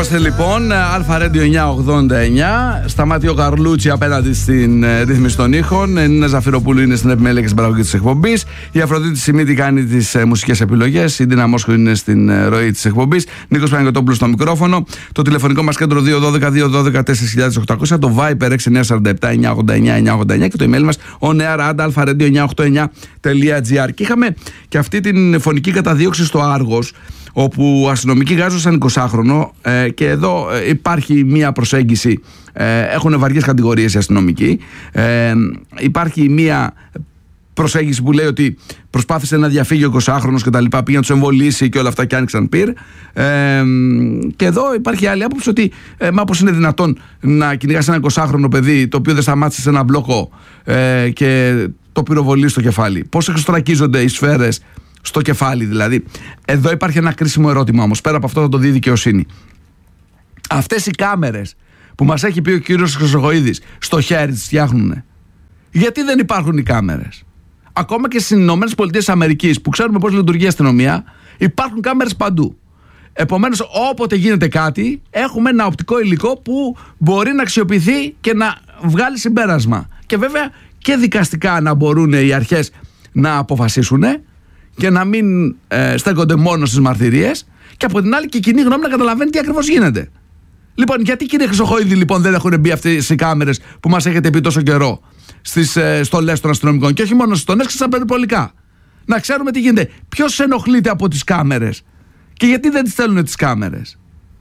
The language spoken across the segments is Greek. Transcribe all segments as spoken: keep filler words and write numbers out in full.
Είμαστε λοιπόν Αλφα Radio εννιακόσια ογδόντα εννιά. Σταμάτη ο Καρλούτσι απέναντι στην ε, ρύθμιση των ήχων. Νίνα Ζαφυροπούλου είναι στην επιμέλεια και στην παραγωγή της εκπομπής. Η Αφροδίτη Σιμίτη κάνει τις ε, μουσικές επιλογές. Η Ντίνα Μόσχο είναι στην ε, ροή της εκπομπής. Νίκος Παναγιωτόπουλος στο μικρόφωνο. Το τηλεφωνικό μας κέντρο δύο ένα δύο δύο ένα δύο τέσσερα χιλιάδες οκτακόσια. Το Viper έξι εννιά τέσσερα επτά εννιακόσια ογδόντα εννιά εννιακόσια ογδόντα εννιά. Και το email μας oneair@alpha radio εννιακόσια ογδόντα εννιά τελεία gr. Και είχαμε και αυτή την φωνική καταδίωξη στο Άργος, όπου αστυνομικοί γάζωσαν εικοσάχρονο ε, και εδώ ε, υπάρχει μία προσέγγιση, ε, έχουν βαριές κατηγορίες οι αστυνομικοί, ε, υπάρχει μία προσέγγιση που λέει ότι προσπάθησε να διαφύγει ο εικοσάχρονος και τα λοιπά, πήγε να τους εμβολήσει και όλα αυτά και άνοιξαν πυρ, ε, και εδώ υπάρχει άλλη άποψη ότι ε, μα πώς είναι δυνατόν να κυνηγάς ένα εικοσάχρονο παιδί το οποίο δεν σταμάτησε σε ένα μπλόκο ε, και το πυροβολεί στο κεφάλι, πώς εξωστρακίζονται οι σφαίρες στο κεφάλι δηλαδή. Εδώ υπάρχει ένα κρίσιμο ερώτημα όμως, πέρα από αυτό θα το δει η δικαιοσύνη. Αυτές οι κάμερες που μας έχει πει ο κύριος Χρυσοχοΐδης στο χέρι τις φτιάχνουνε, γιατί δεν υπάρχουν οι κάμερες? Ακόμα και στις Ηνωμένες Πολιτείες Αμερικής, που ξέρουμε πώς λειτουργεί η αστυνομία, υπάρχουν κάμερες παντού. Επομένως, όποτε γίνεται κάτι, έχουμε ένα οπτικό υλικό που μπορεί να αξιοποιηθεί και να βγάλει συμπέρασμα. Και βέβαια και δικαστικά να μπορούν οι αρχές να αποφασίσουν και να μην ε, στέκονται μόνο στις μαρτυρίες, και από την άλλη και η κοινή γνώμη να καταλαβαίνει τι ακριβώς γίνεται. Λοιπόν, γιατί κύριε Χρυσοχοΐδη λοιπόν δεν έχουν μπει αυτές οι κάμερες που μας έχετε πει τόσο καιρό στις ε, στολές των αστυνομικών, και όχι μόνο στις στολές και στα περιπολικά? Να ξέρουμε τι γίνεται. Ποιος ενοχλείται από τις κάμερες και γιατί δεν τις στέλνουν τις κάμερες?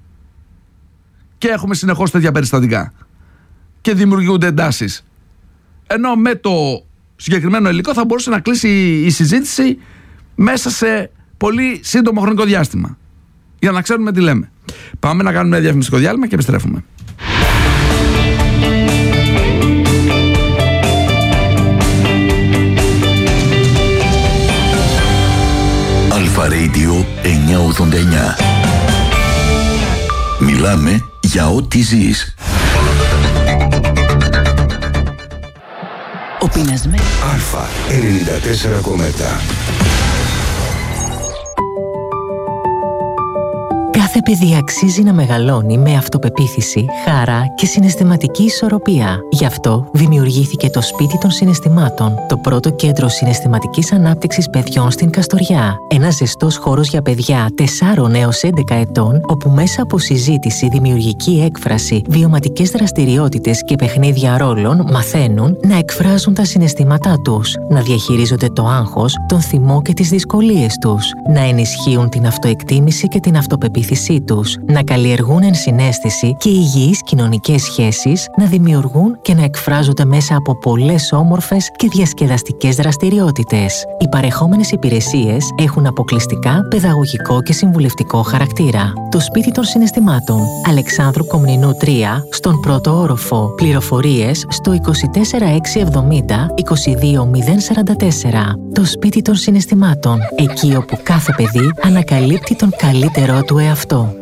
Και έχουμε συνεχώς τέτοια περιστατικά και δημιουργούνται εντάσεις, ενώ με το συγκεκριμένο υλικό θα μπορούσε να κλείσει η συζήτηση μέσα σε πολύ σύντομο χρονικό διάστημα, για να ξέρουμε τι λέμε. Πάμε να κάνουμε ένα διαφημιστικό διάλειμμα και επιστρέφουμε. Αλφα Radio εννιακόσια ογδόντα εννιά. Μιλάμε για ό,τι ζεις. Ο πεινασμένος Αλφα ενενήντα τέσσερα κόμμα επτά. Κάθε παιδί αξίζει να μεγαλώνει με αυτοπεποίθηση, χαρά και συναισθηματική ισορροπία. Γι' αυτό δημιουργήθηκε το Σπίτι των Συναισθημάτων, το πρώτο κέντρο συναισθηματικής ανάπτυξης παιδιών στην Καστοριά. Ένας ζεστός χώρος για παιδιά τεσσάρων έως έντεκα ετών, όπου μέσα από συζήτηση, δημιουργική έκφραση, βιωματικές δραστηριότητες και παιχνίδια ρόλων μαθαίνουν να εκφράζουν τα συναισθήματά τους, να διαχειρίζονται το άγχος, τον θυμό και τις δυσκολίες τους, να ενισχύουν την αυτοεκτίμηση και την αυτοπεποίθηση τους, να καλλιεργούν ενσυναίσθηση και υγιείς κοινωνικές σχέσεις, να δημιουργούν και να εκφράζονται μέσα από πολλές όμορφες και διασκεδαστικές δραστηριότητες. Οι παρεχόμενες υπηρεσίες έχουν αποκλειστικά παιδαγωγικό και συμβουλευτικό χαρακτήρα. Το Σπίτι των Συναισθημάτων, Αλεξάνδρου Κομνηνού τρία, στον πρώτο όροφο. Πληροφορίες στο είκοσι τέσσερα έξι εβδομήντα είκοσι δύο μηδέν σαράντα τέσσερα. Το Σπίτι των Συναισθημάτων, εκεί όπου κάθε παιδί ανακαλύπτει τον καλύτερό του εαυτό.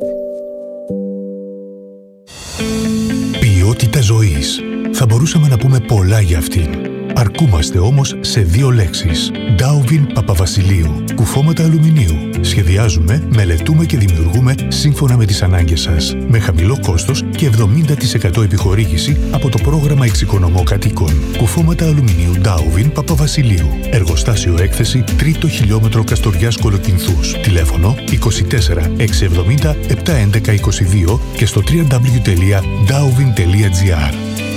Ποιότητα ζωής. Θα μπορούσαμε να πούμε πολλά για αυτήν. Αρκούμαστε όμως σε δύο λέξεις. Ντάουβιν Παπαβασιλείου. Κουφώματα αλουμινίου. Σχεδιάζουμε, μελετούμε και δημιουργούμε σύμφωνα με τις ανάγκες σας. Με χαμηλό κόστος και εβδομήντα τοις εκατό επιχορήγηση από το πρόγραμμα Εξοικονομώ Κατοίκων. Κουφώματα αλουμινίου Ντάουβιν Παπαβασιλείου. Εργοστάσιο έκθεση τρίτο χιλιόμετρο Καστοριάς Κολοκυνθούς. Τηλέφωνο είκοσι τέσσερα εξακόσια εβδομήντα επτακόσια έντεκα είκοσι δύο και στο double-u double-u double-u τελεία ντάουβιν τελεία τζι άρ.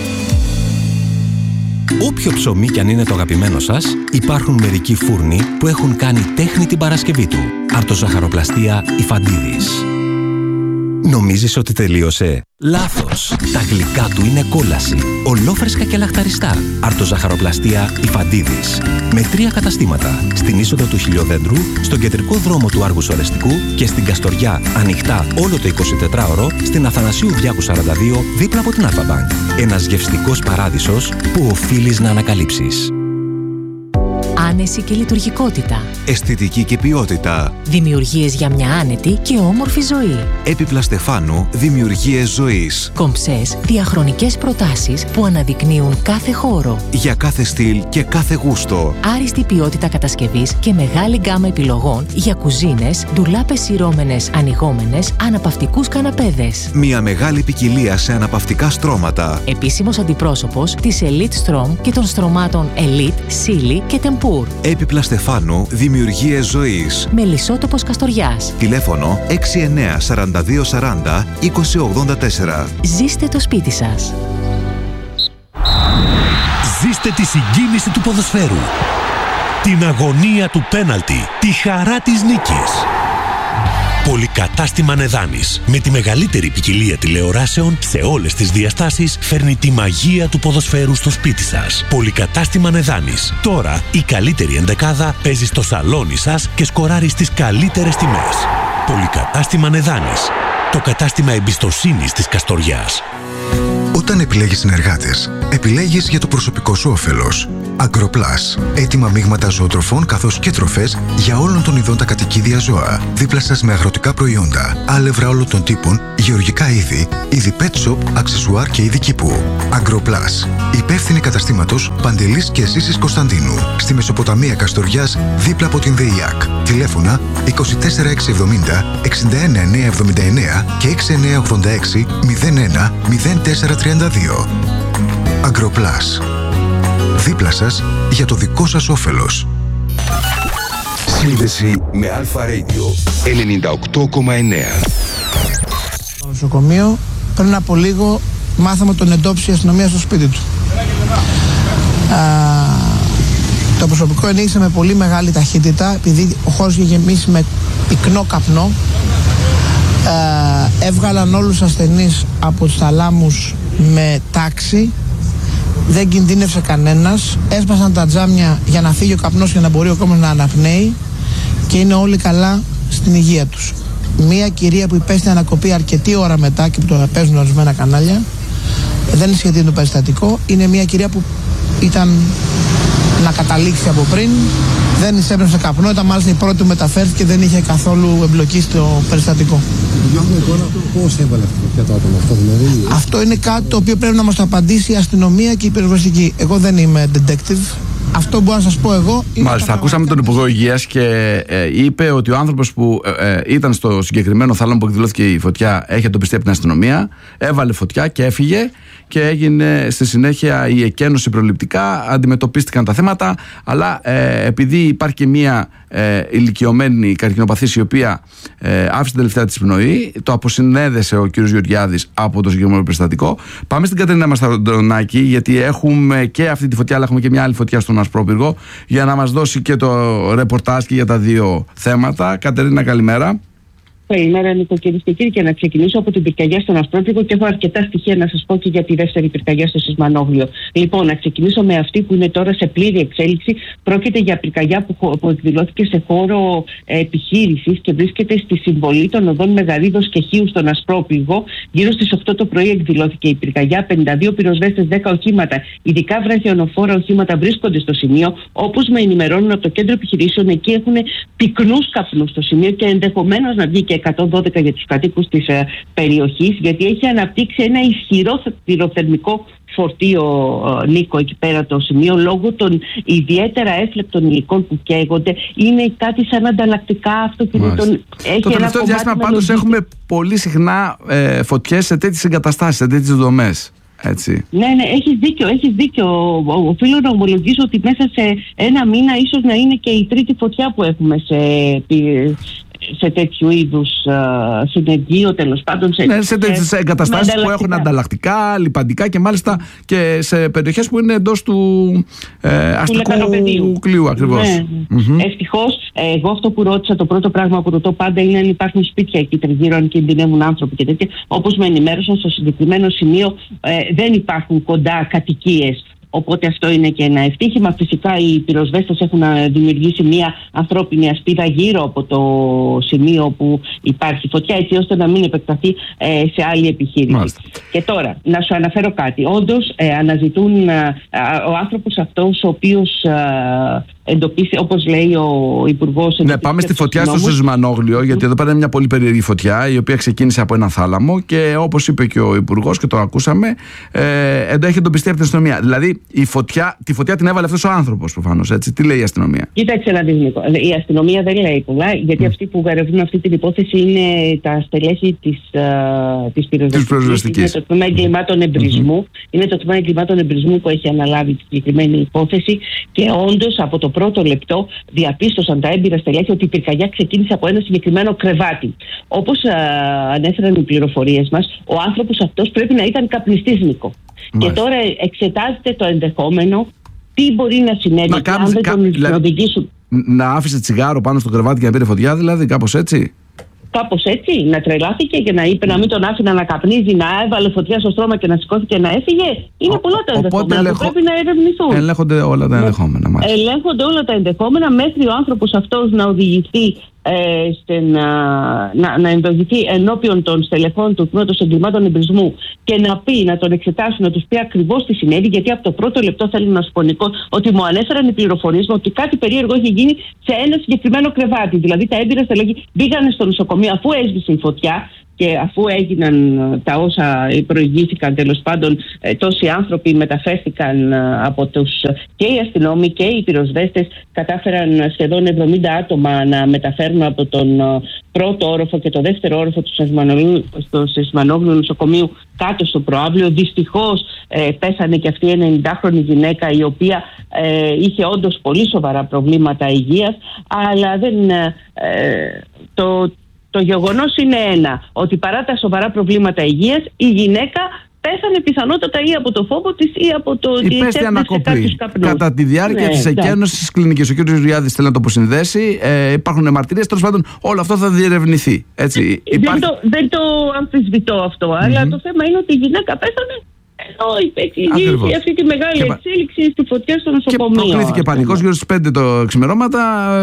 Όποιο ψωμί κι αν είναι το αγαπημένο σας, υπάρχουν μερικοί φούρνοι που έχουν κάνει τέχνη την Παρασκευή του. Αρτοζαχαροπλαστεία Ιφαντίδης. Νομίζεις ότι τελείωσε? Λάθος! Τα γλυκά του είναι κόλαση. Ολόφρεσκα και λαχταριστά. Αρτοζαχαροπλαστεία Ιφαντίδης. Με τρία καταστήματα. Στην είσοδο του Χιλιοδέντρου, στον κεντρικό δρόμο του Άργους Ορεστικού και στην Καστοριά, ανοιχτά όλο το εικοσιτετράωρο, στην Αθανασίου Διάκου σαράντα δύο, δίπλα από την Αλφα-Bank. Ένας γευστικός παράδεισος που οφείλεις να ανακαλύψεις. Άνεση και λειτουργικότητα. Αισθητική και ποιότητα. Δημιουργίες για μια άνετη και όμορφη ζωή. Έπιπλα Στεφάνου, δημιουργίες ζωής. Κομψές, διαχρονικές προτάσεις που αναδεικνύουν κάθε χώρο. Για κάθε στυλ και κάθε γούστο. Άριστη ποιότητα κατασκευής και μεγάλη γκάμα επιλογών για κουζίνες, ντουλάπες σειρώμενες, ανοιγόμενες, αναπαυτικούς καναπέδες. Μια μεγάλη ποικιλία σε αναπαυτικά στρώματα. Επίσημος αντιπρόσωπος της Elite Strom και των στρωμάτων Elite, Silly και Tempur. Έπιπλα Στεφάνου, δημιουργίες ζωής. Μελισσότοπος Καστοριάς. Τηλέφωνο έξι εννέα σαράντα δύο σαράντα είκοσι ογδόντα τέσσερα. Ζήστε το σπίτι σας. Ζήστε τη συγκίνηση του ποδοσφαίρου, την αγωνία του πέναλτι, τη χαρά της νίκης. Πολυκατάστημα Νεδάνης, με τη μεγαλύτερη ποικιλία τηλεοράσεων σε όλες τις διαστάσεις, φέρνει τη μαγεία του ποδοσφαίρου στο σπίτι σας. Πολυκατάστημα Νεδάνης. Τώρα η καλύτερη ενδεκάδα παίζει στο σαλόνι σας και σκοράρει στις καλύτερες τιμές. Πολυκατάστημα Νεδάνης. Το κατάστημα εμπιστοσύνης της Καστοριάς. Όταν επιλέγεις συνεργάτες, επιλέγεις για το προσωπικό σου όφελος. Agroplus. Έτοιμα μείγματα ζωοτροφών καθώς και τροφές για όλων των ειδών τα κατοικίδια ζώα. Δίπλα σας με αγροτικά προϊόντα, άλευρα όλων των τύπων, γεωργικά είδη, είδη pet shop, αξεσουάρ και είδη κήπου. Agroplus. Υπεύθυνη καταστήματος Παντελής και Ζήσης Κωνσταντίνου. Στη Μεσοποταμία Καστοριάς, δίπλα από την ΔΕΙΑΚ. Τηλέφωνα είκοσι τέσσερα εξακόσια εβδομήντα εξήντα ένα εννιακόσια εβδομήντα εννέα και έξι εννιακόσια ογδόντα έξι μηδέν ένα μηδέν τέσσερα τριάντα δύο. Agroplus. Δίπλα σας για το δικό σας όφελος. Σύνδεση με Αλφα Radio ενενήντα οκτώ κόμμα εννέα. Στο νοσοκομείο πριν από λίγο μάθαμε τον εντόπισε η αστυνομία στο σπίτι του. Α, το προσωπικό ενήγησε με πολύ μεγάλη ταχύτητα επειδή ο χώρος είχε γεμίσει με πυκνό καπνό. Α, έβγαλαν όλους τους ασθενείς από τους θαλάμους με τάξη. Δεν κινδύνευσε κανένας, έσπασαν τα τζάμια για να φύγει ο καπνός και να μπορεί ο κόμμα να αναπνέει και είναι όλοι καλά στην υγεία τους. Μία κυρία που υπέστη ανακοπή αρκετή ώρα μετά και που το παίζουν ορισμένα κανάλια, δεν ισχύει το περιστατικό, είναι μία κυρία που ήταν να καταλήξει από πριν, δεν εισέπνευσε καπνό, ήταν μάλιστα η πρώτη που μεταφέρθηκε και δεν είχε καθόλου εμπλοκή στο περιστατικό. Πώς έβαλε αυτό το άτομο αυτό, δηλαδή? Αυτό είναι κάτι το οποίο πρέπει να μας το απαντήσει η αστυνομία και η πυροσβεστική. Εγώ δεν είμαι detective. Αυτό μπορώ να σας πω εγώ. Μάλιστα, ακούσαμε τον Υπουργό Υγείας και ε, είπε ότι ο άνθρωπος που ε, ε, ήταν στο συγκεκριμένο θάλαμο που εκδηλώθηκε η φωτιά έχει εντοπιστεί από την αστυνομία, έβαλε φωτιά και έφυγε και έγινε στη συνέχεια η εκένωση προληπτικά, αντιμετωπίστηκαν τα θέματα, αλλά ε, επειδή υπάρχει και μία ε, ηλικιωμένη καρκινοπαθής η οποία ε, άφησε την τελευταία της πνοή, το αποσυνέδεσε ο κ. Γεωργιάδης από το συγκεκριμένο περιστατικό. Πάμε στην Κατερίνα Μαστροντονάκη, γιατί έχουμε και αυτή τη φωτιά, αλλά έχουμε και μια άλλη φωτιά στον Ασπρόπυργο, για να μας δώσει και το ρεπορτάζ και για τα δύο θέματα. Κατερίνα, καλημέρα. Καλημέρα, Νίκο, κυρίες και κύριοι. Και να ξεκινήσω από την πυρκαγιά στον Ασπρόπυργο και έχω αρκετά στοιχεία να σας πω και για τη δεύτερη πυρκαγιά στο Σισμανόγλιο. Λοιπόν, να ξεκινήσω με αυτή που είναι τώρα σε πλήρη εξέλιξη. Πρόκειται για πυρκαγιά που, που εκδηλώθηκε σε χώρο ε, επιχείρησης και βρίσκεται στη συμβολή των οδών Μεγαρίδος και Χίου στον Ασπρόπυργο. Γύρω στις οκτώ το πρωί εκδηλώθηκε η πυρκαγιά. πενήντα δύο πυροσβέστες, δέκα οχήματα, ειδικά βραχιονοφόρα οχήματα βρίσκονται στο σημείο. Όπως με ενημερώνουν από το κέντρο επιχειρήσεων, εκεί έχουν πυκνούς καπνούς στο σημείο και ενδεχομένως να βγει και εκατόν δώδεκα για τους κατοίκους της ε, περιοχής, γιατί έχει αναπτύξει ένα ισχυρό πυροθερμικό φορτίο, ε, Νίκο, εκεί πέρα το σημείο, λόγω των ιδιαίτερα έφλεπτων υλικών που καίγονται. Είναι κάτι σαν ανταλλακτικά αυτοκινήτων. Το τελευταίο διάστημα πάντως έχουμε πολύ συχνά ε, φωτιές σε τέτοιες εγκαταστάσεις, σε τέτοιες δομές. Έτσι. Ναι, ναι, έχεις δίκιο, έχεις δίκιο. Οφείλω να ομολογήσω ότι μέσα σε ένα μήνα ίσως να είναι και η τρίτη φωτιά που έχουμε σε, σε τέτοιου είδους uh, συνεργείο, τέλος πάντων. Σε, ναι, σε τέτοιες εγκαταστάσεις που έχουν ανταλλακτικά, λιπαντικά και μάλιστα και σε περιοχές που είναι εντός του ε, αστικού κλειού ακριβώς. Ναι. Mm-hmm. Ευτυχώς, εγώ αυτό που ρώτησα, το πρώτο πράγμα που ρωτώ πάντα είναι αν υπάρχουν σπίτια εκεί τριγύρω, αν κινδυνεύουν άνθρωποι και τέτοια. Όπως με ενημέρωσαν, στο συγκεκριμένο σημείο ε, δεν υπάρχουν κοντά κατοικίες. Οπότε αυτό είναι και ένα ευτύχημα. Φυσικά οι πυροσβέστες έχουν δημιουργήσει μια ανθρώπινη ασπίδα γύρω από το σημείο που υπάρχει φωτιά, έτσι ώστε να μην επεκταθεί ε, σε άλλη επιχείρηση. Μάλιστα. Και τώρα, να σου αναφέρω κάτι. Όντως, ε, αναζητούν ε, ο άνθρωπος αυτός, ο οποίος ε, εντοπίσει, όπως λέει ο Υπουργός. Ναι, πάμε στη φωτιά στο Σισμανόγλιο, mm. γιατί εδώ πέρα είναι μια πολύ περίεργη φωτιά, η οποία ξεκίνησε από ένα θάλαμο και όπως είπε και ο Υπουργός και το ακούσαμε, ε, εδώ έχει εντοπιστεί από την αστυνομία. Δηλαδή, η φωτιά, τη φωτιά την έβαλε αυτός ο άνθρωπος προφανώς, έτσι. Τι λέει η αστυνομία? Κοίταξε να δεις, Νίκο. Η αστυνομία δεν λέει πολλά, γιατί mm. αυτοί που ερευνούν αυτή την υπόθεση είναι τα στελέχη της, uh, της πυροσβεστικής. Είναι το τμήμα εγκλημάτων εμπρισμού. Mm-hmm. Είναι το τμήμα εγκλημάτων εμπρισμού που έχει αναλάβει τη συγκεκριμένη υπόθεση και όντως από το πρώτο λεπτό διαπίστωσαν τα έμπειρα στελέχη ότι η πυρκαγιά ξεκίνησε από ένα συγκεκριμένο κρεβάτι. Όπως uh, ανέφεραν οι πληροφορίες μας, ο άνθρωπος αυτός πρέπει να ήταν καπνιστής, Νίκο. Mm-hmm. Και τώρα εξετάζεται το ενδεχόμενο τι μπορεί να συνέβη να αν δεν τον δηλαδή, οδηγήσουν. Να άφησε τσιγάρο πάνω στο κρεβάτι και να πήρε φωτιά, δηλαδή, κάπως έτσι. Κάπως έτσι, να τρελάθηκε και να είπε να μην τον άφηνα να καπνίζει, να έβαλε φωτιά στο στρώμα και να σηκώθηκε να έφυγε. Είναι πολλά τα ενδεχόμενα ελεγχο... που πρέπει να ερευνηθούν. Ελέγχονται όλα τα ενδεχόμενα. Μάλιστα. Ελέγχονται όλα τα ενδεχόμενα μέχρι ο άνθρωπος αυτός να οδηγηθεί, ε, στην, να, να ενδογηθεί ενώπιον των στελεχών του τμήματος εγκλημάτων εμπρισμού και να πει, να τον εξετάσουν, να τους πει ακριβώς τι συνέβη, γιατί από το πρώτο λεπτό θέλω να σου πω, Νικό, ότι μου ανέφεραν οι πληροφορίες μου ότι κάτι περίεργο έχει γίνει σε ένα συγκεκριμένο κρεβάτι. Δηλαδή τα έμπειρα στελέχη πήγανε στο νοσοκομείο αφού έσβησε η φωτιά και αφού έγιναν τα όσα προηγήθηκαν, τέλος πάντων, τόσοι άνθρωποι μεταφέρθηκαν από τους, και οι αστυνόμοι και οι πυροσβέστες κατάφεραν σχεδόν εβδομήντα άτομα να μεταφέρουν από τον πρώτο όροφο και το δεύτερο όροφο του Σισμανόγλου νοσοκομείου κάτω στο προαύλιο. Δυστυχώς ε, πέθανε και αυτή η ενενηντάχρονη γυναίκα, η οποία ε, είχε όντως πολύ σοβαρά προβλήματα υγείας, αλλά δεν ε, το Το γεγονός είναι ένα, ότι παρά τα σοβαρά προβλήματα υγείας, η γυναίκα πέθανε πιθανότατα ή από το φόβο της ή από το ότι υπέστη ανακοπή κατά τη διάρκεια, ναι, της εκένωσης της κλινικής. Ο κ. Ριάδης θέλει να το αποσυνδέσει. Ε, υπάρχουν μαρτυρίες. Τέλος πάντων, όλο αυτό θα διερευνηθεί. Έτσι, υπάρχει... δεν, το, δεν το αμφισβητώ αυτό, mm-hmm. αλλά το θέμα είναι ότι η γυναίκα πέθανε ενώ υπήρχε αυτή τη μεγάλη και... εξέλιξη στη φωτιά στο νοσοκομείο. Και προκλήθηκε πανικός γύρω στις πέντε το ξημερώματα.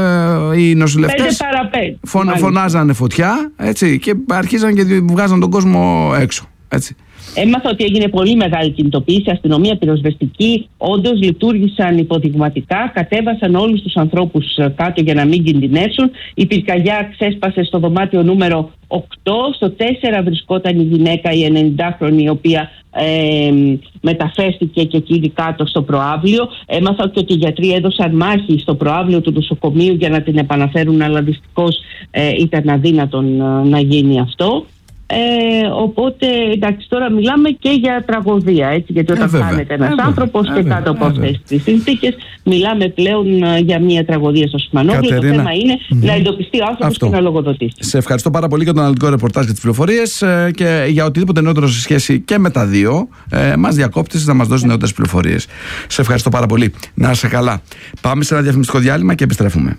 Οι νοσηλευτές φων, φωνάζανε φωτιά, έτσι, και αρχίζαν και βγάζαν τον κόσμο έξω. Έτσι. Έμαθα ότι έγινε πολύ μεγάλη κινητοποίηση, αστυνομία, πυροσβεστική, όντως λειτουργήσαν υποδειγματικά, κατέβασαν όλους τους ανθρώπους κάτω για να μην κινδυνεύσουν. Η πυρκαγιά ξέσπασε στο δωμάτιο νούμερο οκτώ, στο τέσσερα βρισκόταν η γυναίκα, η ενενηντάχρονη, η οποία ε, μεταφέρθηκε και εκείνη κάτω στο προαύλιο. Έμαθα ότι οι γιατροί έδωσαν μάχη στο προαύλιο του νοσοκομείου για να την επαναφέρουν, αλλά δυστυχώς ε, ήταν αδύνατον ε, να γίνει αυτό. Ε, οπότε εντάξει, τώρα μιλάμε και για τραγωδία, έτσι, γιατί όταν ε, χάνεται ένας ε, άνθρωπος ε, και κάτω από ε, αυτές τις συνθήκες, μιλάμε πλέον ε, για μια τραγωδία στο Σισμανόγλιο. Το θέμα είναι mm-hmm. να εντοπιστεί ο άνθρωπος και να λογοδοτήσει. Σε ευχαριστώ πάρα πολύ για τον αναλυτικό ρεπορτάζ και τις πληροφορίες ε, και για οτιδήποτε νεότερο σε σχέση και με τα δύο. Ε, μας διακόπτεις να μας δώσει νεότερες πληροφορίες. Σε ευχαριστώ πάρα πολύ. Να είσαι καλά. Πάμε σε ένα διαφημιστικό διάλειμμα και επιστρέφουμε.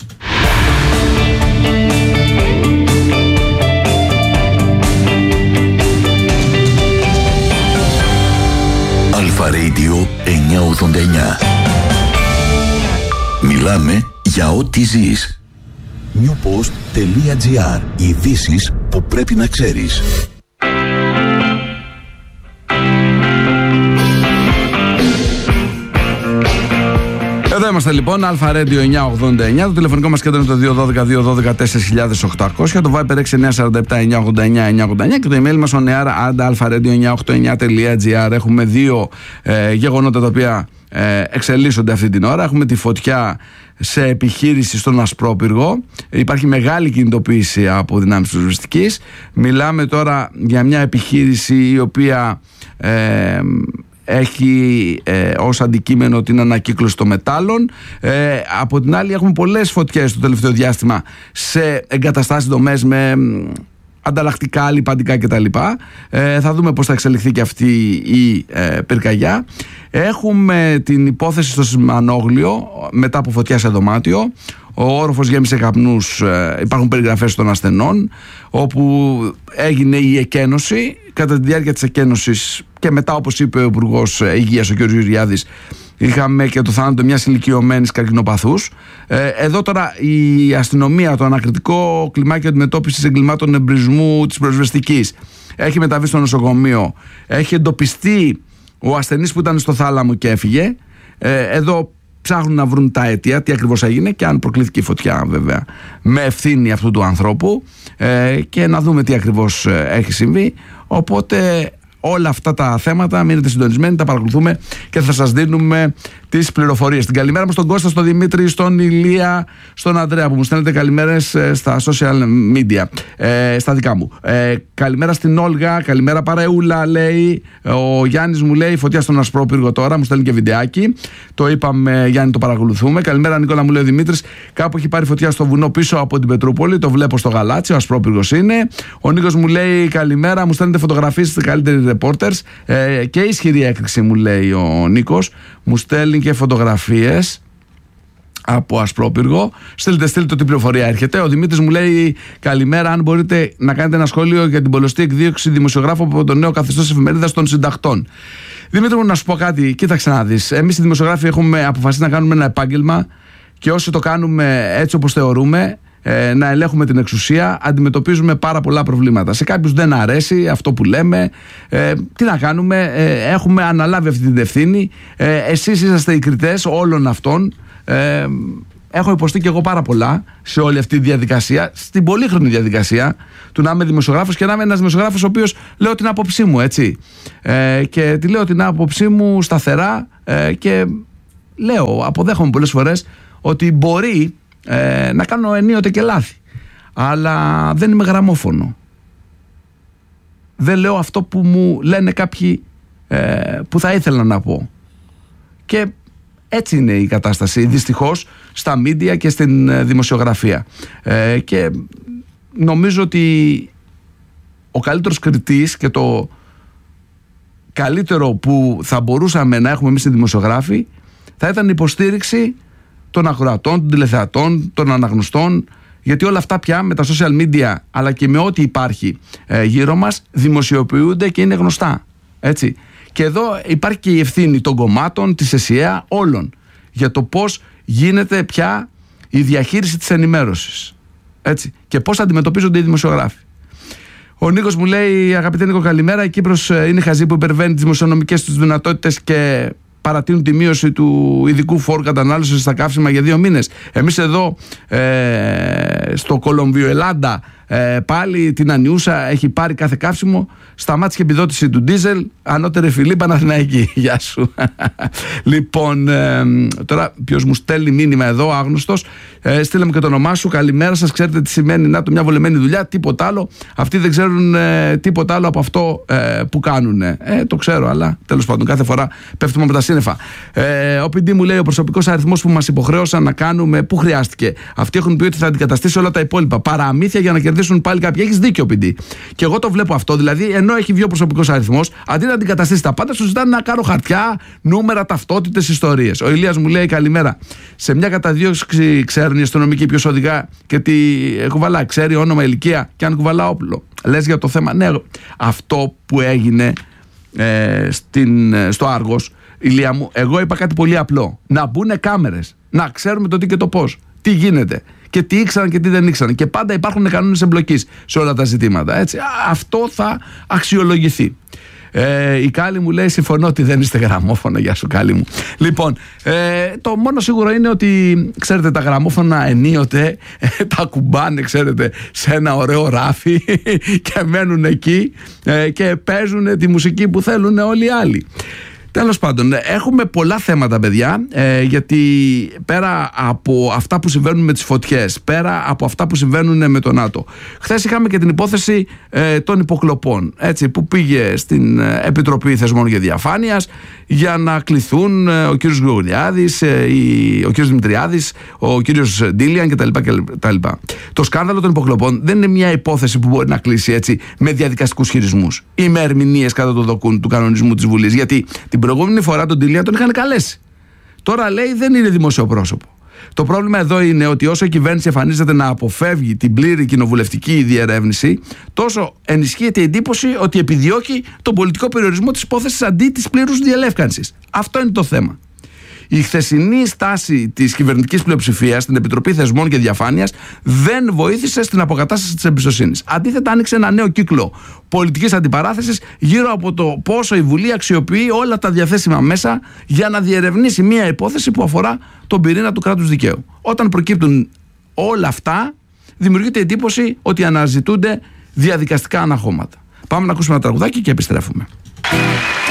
Αλφα Radio εννιακόσια ογδόντα εννιά. Μιλάμε για ό,τι ζεις. newpost.gr. Ειδήσεις που πρέπει να ξέρεις. Εδώ είμαστε λοιπόν, Αλφα Radio εννιακόσια ογδόντα εννιά. Το τηλεφωνικό μας κέντρο είναι το δύο ένα δύο δύο ένα δύο τέσσερα οκτώ μηδέν μηδέν. Το Viber έξι εννιά τέσσερα επτά εννιακόσια ογδόντα εννιά εννιακόσια ογδόντα εννιά και το email μας oneair at alpha radio εννιακόσια ογδόντα εννιά τελεία gr. Έχουμε δύο ε, γεγονότα τα οποία ε, εξελίσσονται αυτή την ώρα. Έχουμε τη φωτιά σε επιχείρηση στον Ασπρόπυργο. Υπάρχει μεγάλη κινητοποίηση από δυνάμεις της πυροσβεστικής. Μιλάμε τώρα για μια επιχείρηση η οποία ε, έχει ε, ως αντικείμενο την ανακύκλωση των μετάλλων. Ε, από την άλλη έχουμε πολλές φωτιές το τελευταίο διάστημα σε εγκαταστάσεις, δομές με ανταλλακτικά, λιπαντικά κτλ. Ε, θα δούμε πώς θα εξελιχθεί και αυτή η ε, πυρκαγιά. Έχουμε την υπόθεση στο Σισμανόγλιο μετά από φωτιά σε δωμάτιο. Ο όροφος γέμισε καπνούς, ε, υπάρχουν περιγραφές των ασθενών, όπου έγινε η εκένωση. Κατά τη διάρκεια της εκένωσης και μετά, όπως είπε ο Υπουργός Υγείας, ο κ. Ριάδης, είχαμε και το θάνατο μιας ηλικιωμένης καρκινοπαθούς. Ε, εδώ τώρα η αστυνομία, το ανακριτικό κλιμάκιο αντιμετώπισης εγκλημάτων εμπρισμού της πυροσβεστικής, έχει μεταβεί στο νοσοκομείο. Έχει εντοπιστεί ο ασθενής που ήταν στο θάλαμο και έφυγε. Ε, εδώ ψάχνουν να βρουν τα αίτια, τι ακριβώς έγινε και αν προκλήθηκε η φωτιά, βέβαια, με ευθύνη αυτού του ανθρώπου, ε, και να δούμε τι ακριβώς έχει συμβεί. Οπότε όλα αυτά τα θέματα μείνετε συντονισμένοι, τα παρακολουθούμε και θα σας δίνουμε τις πληροφορίες. Την καλημέρα μας στον Κώστα, στον Δημήτρη, στον Ηλία, στον Ανδρέα που μου στέλνετε καλημέρες στα social media, ε, στα δικά μου. Ε, καλημέρα στην Όλγα, καλημέρα παρεούλα, λέει. Ο Γιάννης μου λέει φωτιά στον Ασπρόπυργο τώρα, μου στέλνει και βιντεάκι. Το είπαμε, Γιάννη, το παρακολουθούμε. Καλημέρα, Νικόλα, μου λέει ο Δημήτρης. Κάπου έχει πάρει φωτιά στο βουνό πίσω από την Πετρούπολη. Το βλέπω στο Γαλάτσι, ο Ασπρόπυργος είναι. Ο Νίκος μου λέει καλημέρα, μου στέλνετε φωτογραφίες στις καλύτεροι reporters. Ε, και ισχυρή έκρηξη, μου λέει ο Νίκος. Μου στέλνει και φωτογραφίες από Ασπρόπυργο. Στείλτε, στείλτε τι πληροφορία έρχεται. Ο Δημήτρης μου λέει καλημέρα. Αν μπορείτε να κάνετε ένα σχόλιο για την πολλωστή εκδίωξη δημοσιογράφου από το νέο καθεστώς εφημερίδας των συντακτών. Δημήτρη μου, να σου πω κάτι. Κοίταξε να δεις. Εμείς οι δημοσιογράφοι έχουμε αποφασίσει να κάνουμε ένα επάγγελμα και όσοι το κάνουμε έτσι όπως θεωρούμε, ε, να ελέγχουμε την εξουσία, αντιμετωπίζουμε πάρα πολλά προβλήματα. Σε κάποιους δεν αρέσει αυτό που λέμε. Ε, τι να κάνουμε, ε, έχουμε αναλάβει αυτή την ευθύνη. Ε, εσείς είσαστε οι κριτές όλων αυτών. Ε, έχω υποστεί και εγώ πάρα πολλά σε όλη αυτή τη διαδικασία, στην πολύχρονη διαδικασία του να είμαι δημοσιογράφος και να είμαι ένας δημοσιογράφος ο οποίος λέω την άποψή μου, έτσι. Ε, και τη λέω την άποψή μου σταθερά, ε, και λέω, αποδέχομαι πολλές φορές ότι μπορεί ε, να κάνω ενίοτε και λάθη, αλλά δεν είμαι γραμμόφωνο. Δεν λέω αυτό που μου λένε κάποιοι, ε, που θα ήθελα να πω. Και έτσι είναι η κατάσταση, δυστυχώς, στα μίντια και στην δημοσιογραφία. Ε, και νομίζω ότι ο καλύτερος κριτής και το καλύτερο που θα μπορούσαμε να έχουμε εμείς οι δημοσιογράφοι θα ήταν η υποστήριξη των ακροατών, των τηλεθεατών, των αναγνωστών, γιατί όλα αυτά πια με τα social media αλλά και με ό,τι υπάρχει ε, γύρω μας δημοσιοποιούνται και είναι γνωστά, έτσι. Και εδώ υπάρχει και η ευθύνη των κομμάτων, της ΕΣΥΑ, όλων, για το πώς γίνεται πια η διαχείριση της ενημέρωσης, έτσι, και πώς αντιμετωπίζονται οι δημοσιογράφοι. Ο Νίκος μου λέει, αγαπητέ Νίκο, καλημέρα. Η Κύπρος είναι χαζή που υπερβαίνει τις δημοσιονομικές τους δυνατότητες και παρατείνουν τη μείωση του ειδικού φόρου κατανάλωσης στα καύσιμα για δύο μήνες. Εμείς εδώ ε, στο Κολομβίο Ελλάδα, ε, πάλι την Ανιούσα έχει πάρει κάθε καύσιμο, σταμάτησε και επιδότηση του ντίζελ, ανώτερη φιλή Παναθηναϊκή. Γεια σου. Λοιπόν, ε, τώρα ποιος μου στέλνει μήνυμα εδώ, άγνωστος, ε, στείλε μου και το όνομά σου, καλημέρα σας, ξέρετε τι σημαίνει να το μια βολεμένη δουλειά, τίποτα άλλο. Αυτοί δεν ξέρουν ε, τίποτα άλλο από αυτό ε, που κάνουν. Ε, το ξέρω, αλλά τέλος πάντων κάθε φορά πέφτουμε με τα σύννεφα. Ε, ο πι ντι μου λέει, ο προσωπικός αριθμός που μας υποχρέωσαν να κάνουμε, πού χρειάστηκε. Αυτοί έχουν πει ότι θα αντικαταστήσει όλα τα υπόλοιπα. Παραμύθια για να κερδίσουν πάλι κάποιοι. Έχεις δίκιο, πι ντι. Και εγώ το βλέπω αυτό. Δηλαδή, ενώ έχει βγει ο προσωπικός αριθμός, αντί να αντικαταστήσει τα πάντα, σου ζητάνε να κάνω χαρτιά, νούμερα, ταυτότητες, ιστορίες. Ο Ηλίας μου λέει, καλημέρα. Σε μια καταδίωξη ξέρουν οι αστυνομικοί ποιος οδηγά και τι κουβαλά. Ξέρει όνομα, ηλικία και αν κουβαλά όπλο. Λες για το θέμα. Ναι, αυτό που έγινε ε, στην, στο Άργος, Ηλία μου, εγώ είπα κάτι πολύ απλό. Να μπουν κάμερες. Να ξέρουμε το τι και το πώς. Τι γίνεται. Και τι ήξεραν και τι δεν ήξεραν. Και πάντα υπάρχουν κανόνες εμπλοκής σε όλα τα ζητήματα. Έτσι. Αυτό θα αξιολογηθεί. Ε, η Κάλλη μου λέει, συμφωνώ ότι δεν είστε γραμμόφωνο. Γεια σου, Κάλλη μου. Λοιπόν, ε, το μόνο σίγουρο είναι ότι, ξέρετε, τα γραμμόφωνα ενίοτε ε, τα κουμπάνε, ξέρετε, σε ένα ωραίο ράφι και μένουν εκεί ε, και παίζουν τη μουσική που θέλουν όλοι οι άλλοι. Τέλος πάντων, έχουμε πολλά θέματα, παιδιά, ε, γιατί πέρα από αυτά που συμβαίνουν με τις φωτιές, πέρα από αυτά που συμβαίνουν με τον ΝΑΤΟ, χθες είχαμε και την υπόθεση ε, των υποκλοπών, έτσι, που πήγε στην Επιτροπή Θεσμών και Διαφάνειας για να κληθούν ε, ο κύριος Γρηγοριάδης, ε, ο κύριος Δημητριάδης, ο κύριος Ντίλιαν κτλ. κτλ. Το σκάνδαλο των υποκλοπών δεν είναι μια υπόθεση που μπορεί να κλείσει έτσι με διαδικαστικούς χειρισμούς ή με ερμηνείες κατά το δοκούν του κανονισμού της Βουλής, γιατί την προηγούμενη φορά τον Ντίλιαν τον είχαν καλέσει. Τώρα λέει δεν είναι δημόσιο πρόσωπο. Το πρόβλημα εδώ είναι ότι όσο η κυβέρνηση εμφανίζεται να αποφεύγει την πλήρη κοινοβουλευτική διερεύνηση, τόσο ενισχύεται η εντύπωση ότι επιδιώκει τον πολιτικό περιορισμό της υπόθεσης αντί της πλήρους διελεύκανσης. Αυτό είναι το θέμα. Η χθεσινή στάση της κυβερνητικής πλειοψηφίας στην Επιτροπή Θεσμών και Διαφάνειας δεν βοήθησε στην αποκατάσταση της εμπιστοσύνης. Αντίθετα, άνοιξε ένα νέο κύκλο πολιτικής αντιπαράθεσης γύρω από το πόσο η Βουλή αξιοποιεί όλα τα διαθέσιμα μέσα για να διερευνήσει μια υπόθεση που αφορά τον πυρήνα του κράτους δικαίου. Όταν προκύπτουν όλα αυτά, δημιουργείται εντύπωση ότι αναζητούνται διαδικαστικά αναχώματα. Πάμε να ακούσουμε ένα τραγουδάκι και επιστρέφουμε.